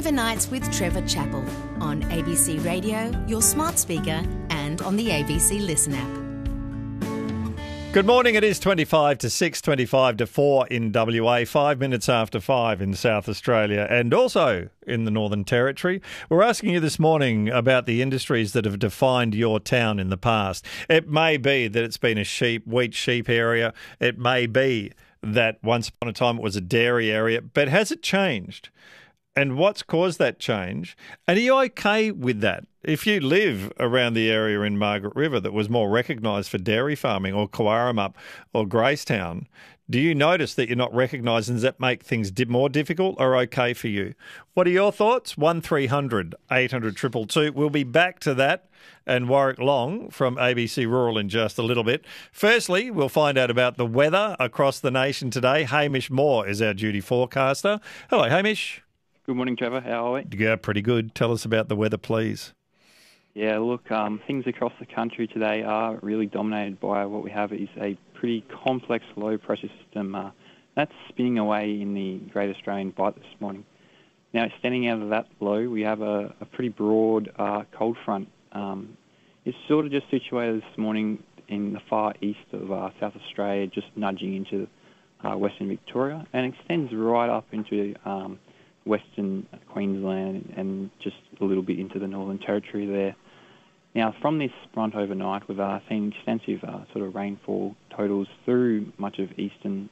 Overnights with Trevor Chappell on ABC Radio, your smart speaker, and on the ABC Listen app. Good morning. It is 25 to 6, 25 to 4 in WA, 5 minutes after 5 in South Australia and also in the Northern Territory. We're asking you this morning about the industries that have defined your town in the past. It may be that it's been a wheat sheep area. It may be that once upon a time it was a dairy area, but has it changed? And what's caused that change? And are you okay with that? If you live around the area in Margaret River that was more recognised for dairy farming, or Cowarum or Gracetown, do you notice that you're not recognised, and does that make things more difficult or okay for you? What are your thoughts? 1300 800 222. We'll be back to that and Warwick Long from ABC Rural in just a little bit. Firstly, we'll find out about the weather across the nation today. Hamish Moore is our duty forecaster. Hello, Hamish. Good morning, Trevor. How are we? Yeah, pretty good. Tell us about the weather, please. Yeah, look, things across the country today are really dominated by what we have is a pretty complex low-pressure system that's spinning away in the Great Australian Bight this morning. Now, extending out of that low, we have a pretty broad cold front. It's sort of just situated this morning in the far east of South Australia, just nudging into Western Victoria, and extends right up into Western Queensland and just a little bit into the Northern Territory there. Now, from this front overnight, we've seen extensive sort of rainfall totals through much of eastern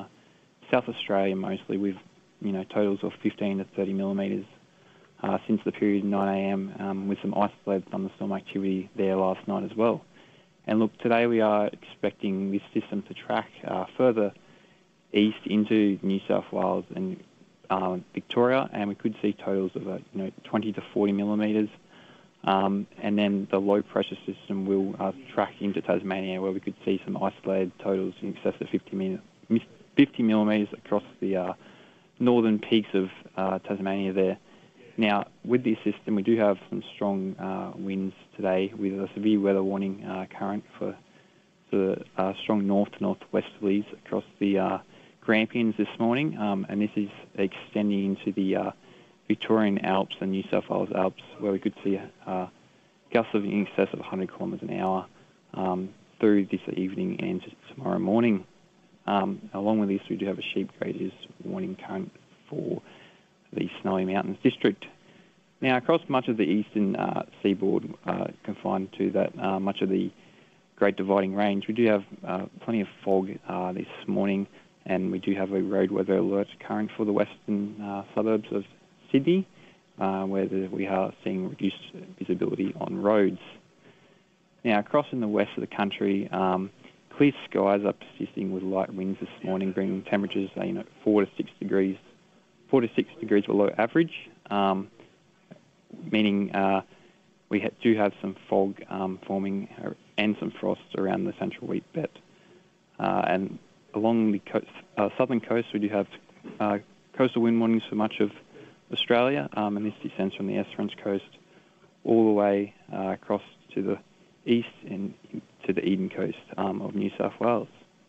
South Australia mostly, with totals of 15 to 30 millimetres since the period 9 a.m. With some isolated thunderstorm activity there last night as well. And look, today we are expecting this system to track further east into New South Wales and Victoria, and we could see totals of 20 to 40 millimetres. And then the low-pressure system will track into Tasmania, where we could see some isolated totals in excess of 50 millimetres across the northern peaks of Tasmania there. Now, with this system, we do have some strong winds today with a severe weather warning current for strong north to northwesterlies across the Grampians this morning, and this is extending into the Victorian Alps and New South Wales Alps, where we could see gusts of in excess of 100 kilometres an hour through this evening and tomorrow morning. Along with this, we do have a sheep grazers warning current for the Snowy Mountains district. Now, across much of the eastern seaboard, confined to that much of the Great Dividing Range, we do have plenty of fog this morning, and we do have a road weather alert current for the western suburbs of Sydney, where we are seeing reduced visibility on roads. Now, across in the west of the country, clear skies are persisting with light winds this morning, bringing temperatures 4 to 6 degrees below average, meaning we do have some fog forming and some frost around the central wheat belt. And along the southern coast, we do have coastal wind warnings for much of Australia, and this descends from the Esperance coast all the way across to the east and to the Eden coast of New South Wales.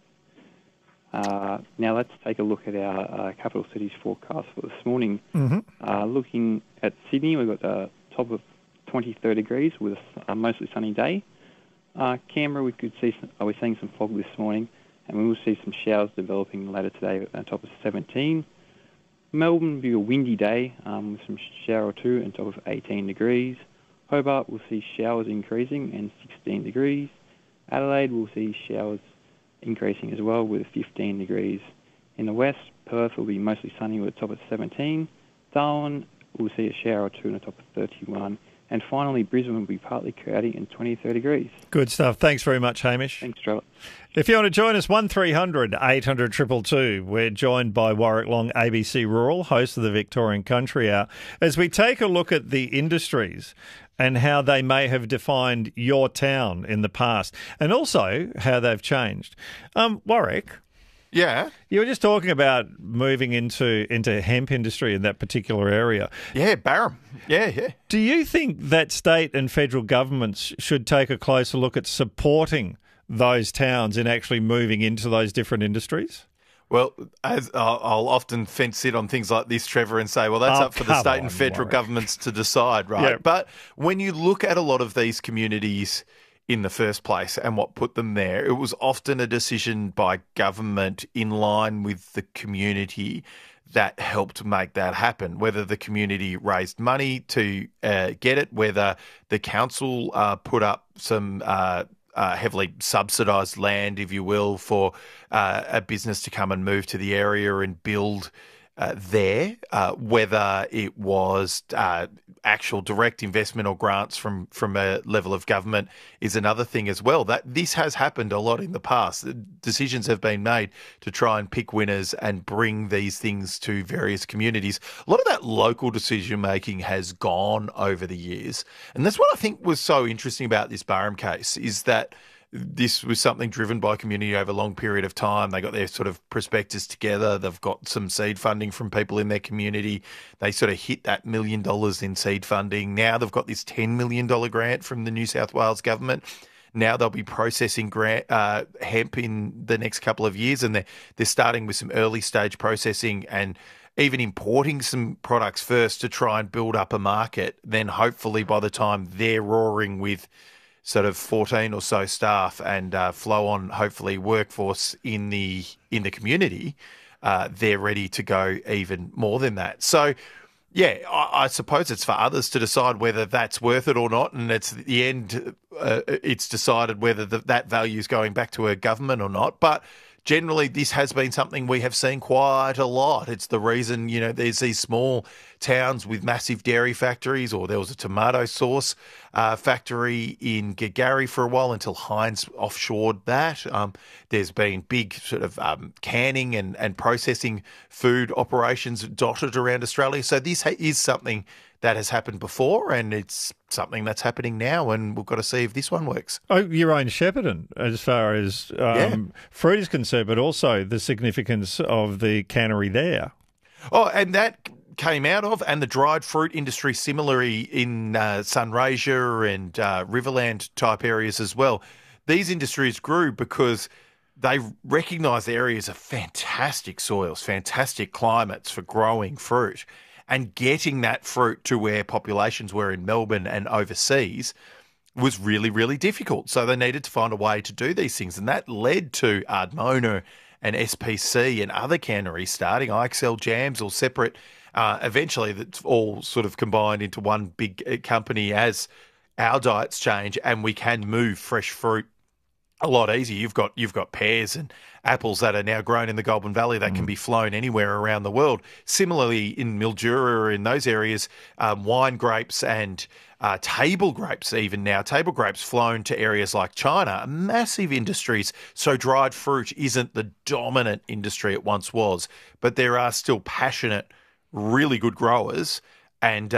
Now let's take a look at our capital cities forecast for this morning. Mm-hmm. Looking at Sydney, we've got a top of 23 degrees with a mostly sunny day. Canberra, we're seeing some fog this morning, and we will see some showers developing later today at a top of 17. Melbourne will be a windy day with some shower or two and top of 18 degrees. Hobart will see showers increasing and 16 degrees. Adelaide will see showers increasing as well with 15 degrees. In the west, Perth will be mostly sunny with a top of 17. Darwin will see a shower or two and a top of 31. And finally, Brisbane will be partly cloudy and 23 degrees. Good stuff. Thanks very much, Hamish. Thanks, Trevor. If you want to join us, 1300 800 222. We're joined by Warwick Long, ABC Rural, host of the Victorian Country Hour, as we take a look at the industries and how they may have defined your town in the past, and also how they've changed. Warwick? Yeah. You were just talking about moving into hemp industry in that particular area. Yeah, Barham. Yeah. Do you think that state and federal governments should take a closer look at supporting those towns in actually moving into those different industries? Well, as I'll often sit on things like this, Trevor, and say, well, that's up for the state and federal governments to decide, right? Yeah. But when you look at a lot of these communities in the first place and what put them there, it was often a decision by government in line with the community that helped make that happen, whether the community raised money to get it, whether the council put up some heavily subsidised land, if you will, for a business to come and move to the area and build there, whether it was actual direct investment or grants from a level of government is another thing as well. That this has happened a lot in the past. Decisions have been made to try and pick winners and bring these things to various communities. A lot of that local decision making has gone over the years. And that's what I think was so interesting about this Barham case, is that this was something driven by community over a long period of time. They got their sort of prospectus together. They've got some seed funding from people in their community. They sort of hit that $1 million in seed funding. Now they've got this $10 million grant from the New South Wales government. Now they'll be processing hemp in the next couple of years, and they're starting with some early stage processing and even importing some products first to try and build up a market. Then hopefully by the time they're roaring with sort of 14 or so staff and flow on, hopefully, workforce in the community, they're ready to go even more than that. So, yeah, I suppose it's for others to decide whether that's worth it or not, and it's at the end, it's decided whether that value is going back to a government or not. But generally, this has been something we have seen quite a lot. It's the reason, there's these small towns with massive dairy factories, or there was a tomato sauce factory in Gagari for a while until Heinz offshored that. There's been big sort of canning and processing food operations dotted around Australia. So this is something that has happened before, and it's something that's happening now, and we've got to see if this one works. Oh, your own Shepparton, as far as fruit is concerned, but also the significance of the cannery there. Oh, and that came out of, and the dried fruit industry similarly in Sunraysia and Riverland type areas as well. These industries grew because they recognised the areas of fantastic soils, fantastic climates for growing fruit. And getting that fruit to where populations were in Melbourne and overseas was really, really difficult. So they needed to find a way to do these things. And that led to Ardmona and SPC and other canneries starting, IXL Jams, all separate. Eventually, that's all sort of combined into one big company as our diets change and we can move fresh fruit a lot easier. You've got pears and apples that are now grown in the Goulburn Valley that can be flown anywhere around the world. Similarly, in Mildura, in those areas, wine grapes and table grapes even now. Table grapes flown to areas like China, massive industries. So dried fruit isn't the dominant industry it once was, but there are still passionate, really good growers and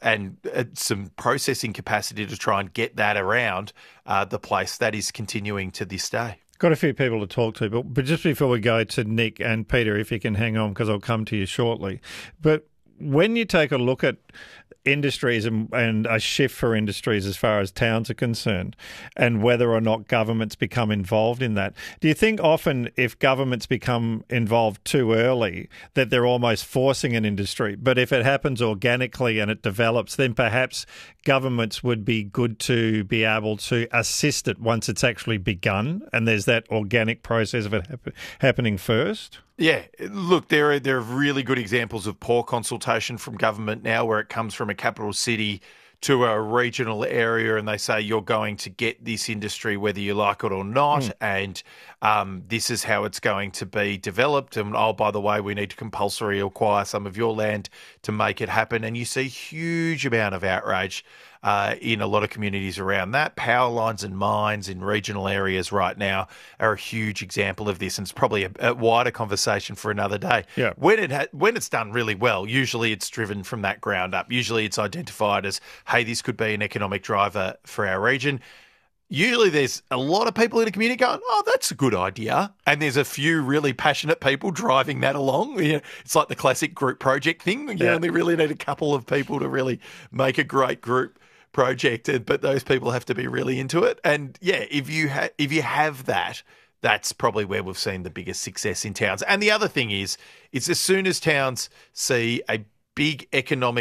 some processing capacity to try and get that around the place. That is continuing to this day. Got a few people to talk to, but just before we go to Nick and Peter, if you can hang on, because I'll come to you shortly. But when you take a look at industries and a shift for industries as far as towns are concerned, and whether or not governments become involved in that, do you think often if governments become involved too early that they're almost forcing an industry? But if it happens organically and it develops, then perhaps governments would be good to be able to assist it once it's actually begun and there's that organic process of it happening first? Yeah, look, there are really good examples of poor consultation from government now where it comes from a capital city to a regional area and they say you're going to get this industry whether you like it or not and this is how it's going to be developed and, oh, by the way, we need to compulsory acquire some of your land to make it happen. And you see huge amount of outrage in a lot of communities around that. Power lines and mines in regional areas right now are a huge example of this, and it's probably a wider conversation for another day. Yeah. When it's done really well, usually it's driven from that ground up. Usually it's identified as, hey, this could be an economic driver for our region. Usually there's a lot of people in a community going, oh, that's a good idea. And there's a few really passionate people driving that along. It's like the classic group project thing. You only really need a couple of people to really make a great group project, but those people have to be really into it. And yeah, if you have that, that's probably where we've seen the biggest success in towns. And the other thing is as soon as towns see a big economic